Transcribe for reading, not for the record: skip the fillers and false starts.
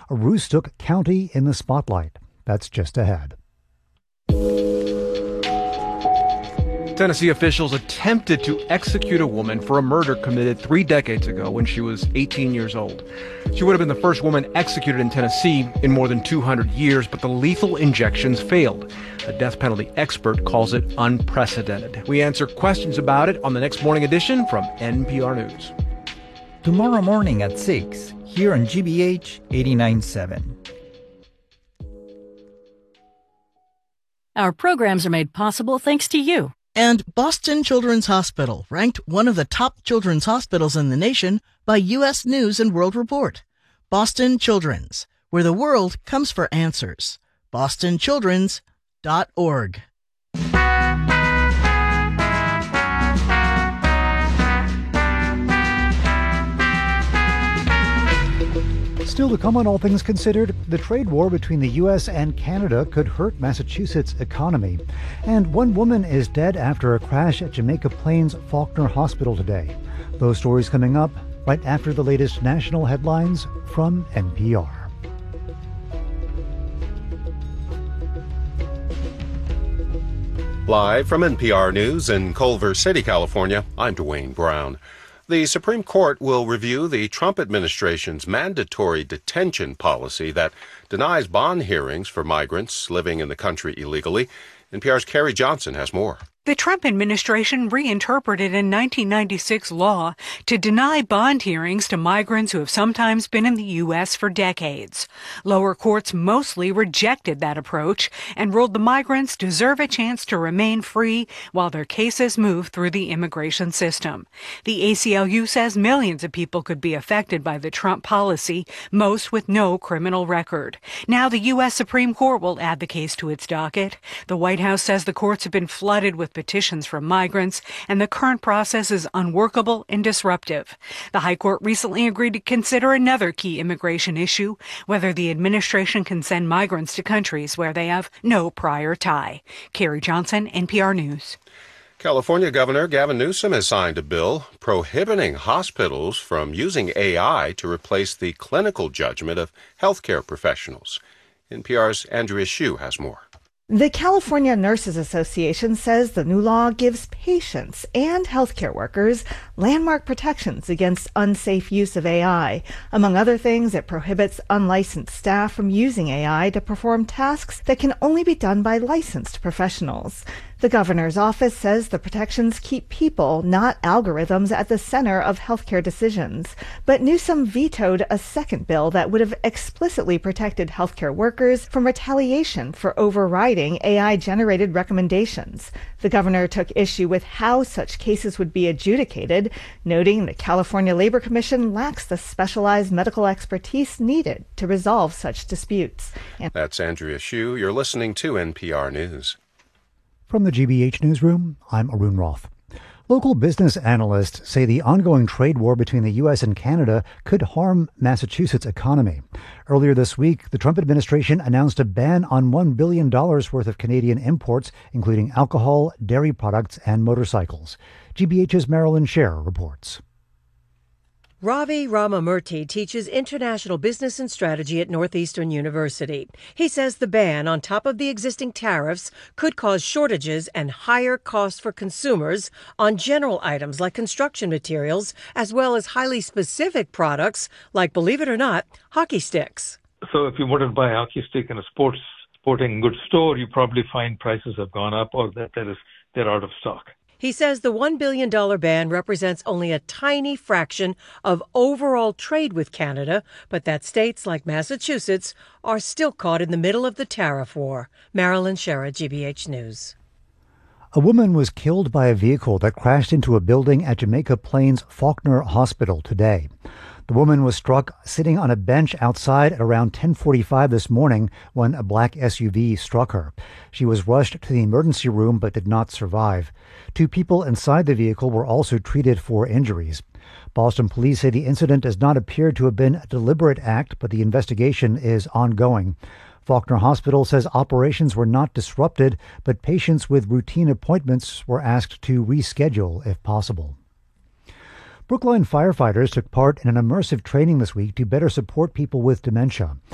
Aroostook County in the spotlight. That's just ahead. Tennessee officials attempted to execute a woman for a murder committed 3 decades ago when she was 18 years old. She would have been the first woman executed in Tennessee in more than 200 years, but the lethal injections failed. A death penalty expert calls it unprecedented. We answer questions about it on the next morning edition from NPR News. Tomorrow morning at 6, here on GBH 89.7. Our programs are made possible thanks to you. And Boston Children's Hospital, ranked one of the top children's hospitals in the nation by U.S. News and World Report. Boston Children's, where the world comes for answers. bostonchildrens.org. Still to come on All Things Considered, the trade war between the U.S. and Canada could hurt Massachusetts' economy. And one woman is dead after a crash at Jamaica Plains Faulkner Hospital today. Those stories coming up right after the latest national headlines from NPR. Live from NPR News in Culver City, California, I'm Dwayne Brown. The Supreme Court will review the Trump administration's mandatory detention policy that denies bond hearings for migrants living in the country illegally. NPR's Carrie Johnson has more. The Trump administration reinterpreted a 1996 law to deny bond hearings to migrants who have sometimes been in the U.S. for decades. Lower courts mostly rejected that approach and ruled the migrants deserve a chance to remain free while their cases move through the immigration system. The ACLU says millions of people could be affected by the Trump policy, most with no criminal record. Now the U.S. Supreme Court will add the case to its docket. The White House says the courts have been flooded with petitions from migrants, and the current process is unworkable and disruptive. The High Court recently agreed to consider another key immigration issue, whether the administration can send migrants to countries where they have no prior tie. Carrie Johnson, NPR News. California Governor Gavin Newsom has signed a bill prohibiting hospitals from using AI to replace the clinical judgment of healthcare professionals. NPR's Andrea Hsu has more. The California Nurses Association says the new law gives patients and healthcare workers landmark protections against unsafe use of AI. Among other things, it prohibits unlicensed staff from using AI to perform tasks that can only be done by licensed professionals. The governor's office says the protections keep people, not algorithms, at the center of healthcare decisions. But Newsom vetoed a second bill that would have explicitly protected healthcare workers from retaliation for overriding AI-generated recommendations. The governor took issue with how such cases would be adjudicated, noting the California Labor Commission lacks the specialized medical expertise needed to resolve such disputes. That's Andrea Hsu. You're listening to NPR News. From the GBH Newsroom, I'm Arun Roth. Local business analysts say the ongoing trade war between the U.S. and Canada could harm Massachusetts' economy. Earlier this week, the Trump administration announced a ban on $1 billion worth of Canadian imports, including alcohol, dairy products, and motorcycles. GBH's Marilyn Scher reports. Ravi Ramamurthy teaches international business and strategy at Northeastern University. He says the ban, on top of the existing tariffs, could cause shortages and higher costs for consumers on general items like construction materials, as well as highly specific products like, believe it or not, hockey sticks. So if you wanted to buy a hockey stick in a sporting goods store, you probably find prices have gone up or that they're out of stock. He says the $1 billion ban represents only a tiny fraction of overall trade with Canada, but that states like Massachusetts are still caught in the middle of the tariff war. Marilyn Scher, GBH News. A woman was killed by a vehicle that crashed into a building at Jamaica Plains Faulkner Hospital today. The woman was struck sitting on a bench outside at around 10:45 this morning when a black SUV struck her. She was rushed to the emergency room but did not survive. 2 people inside the vehicle were also treated for injuries. Boston police say the incident does not appear to have been a deliberate act, but the investigation is ongoing. Faulkner Hospital says operations were not disrupted, but patients with routine appointments were asked to reschedule if possible. Brookline firefighters took part in an immersive training this week to better support people with dementia.